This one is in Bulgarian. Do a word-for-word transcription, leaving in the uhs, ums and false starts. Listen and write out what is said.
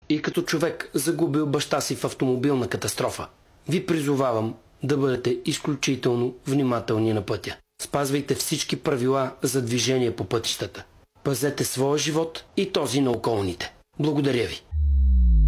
и като човек загубил баща си в автомобилна катастрофа, ви призовавам да бъдете изключително внимателни на пътя. Спазвайте всички правила за движение по пътищата. Пазете своя живот и този на околните. Благодаря ви.